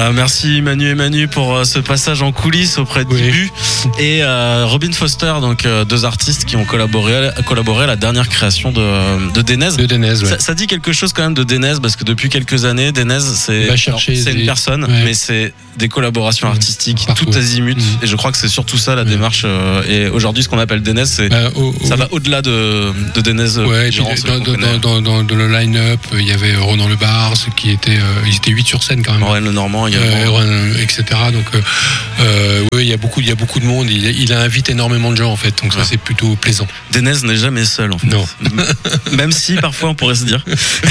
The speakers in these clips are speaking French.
Voilà, merci Manu et Manu pour ce passage en coulisses auprès de Dibu et Robin Foster, donc deux artistes qui ont collaboré à la dernière création de Denez. De Denez, ouais. Ça dit quelque chose quand même de Denez, parce que depuis quelques années, Denez c'est une personne, mais c'est des collaborations artistiques tout azimut, et je crois que c'est surtout ça la démarche. Et aujourd'hui, ce qu'on appelle Denez, ça va au-delà de Denez. Dans le line-up, il y avait Ronan Lebars qui était, ils étaient 8 sur scène quand même. Ronan Lenormand, etc. Donc, il y a beaucoup de monde. Il invite énormément de gens en fait. Donc ça, c'est plutôt plaisant. Denez n'est jamais seul en fait. Non. Même si parfois on pourrait se dire.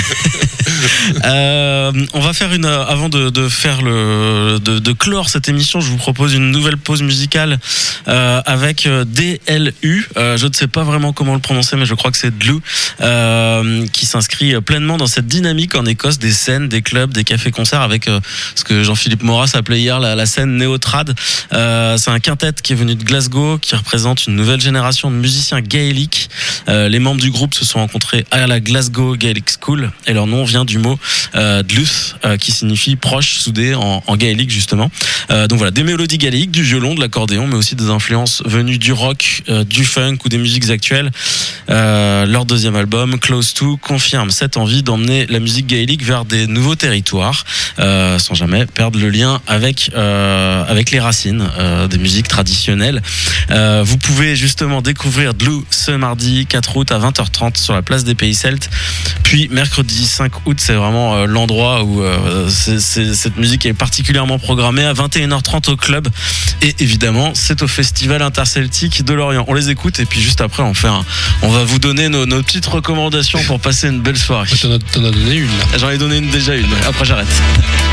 On va faire avant de clore cette émission, je vous propose une nouvelle pause musicale avec DLU. Je ne sais pas vraiment comment le prononcer, mais je crois que c'est Dlu, qui s'inscrit pleinement dans cette dynamique en Écosse des scènes, des clubs, des cafés-concerts, avec ce que Jean-Philippe Maurras appelait hier la scène néo-trad. C'est un quintet qui est venu de Glasgow, qui représente une nouvelle génération de musiciens gaéliques. Les membres du groupe se sont rencontrés à la Glasgow Gaelic School, et leur nom vient du mot Dluth, qui signifie proche, soudé en gaélique justement. Donc voilà, des mélodies gaéliques, du violon, de l'accordéon, mais aussi des influences venues du rock, du funk ou des musiques actuelles. Leur deuxième album, Close To, confirme cette envie d'emmener la musique gaélique vers des nouveaux territoires, sans jamais perdre le lien avec les racines des musiques traditionnelles. Vous pouvez justement découvrir Dlu ce mardi 4 août à 20h30 sur la place des Pays Celtes. Puis mercredi 5 août, c'est vraiment l'endroit où cette musique est particulièrement programmée, à 21h30 au club. Et évidemment, c'est au Festival Interceltique de Lorient. On les écoute et puis juste après, on va vous donner nos petites recommandations pour passer une belle soirée. T'en as donné une là. J'en ai donné déjà une. Après, j'arrête.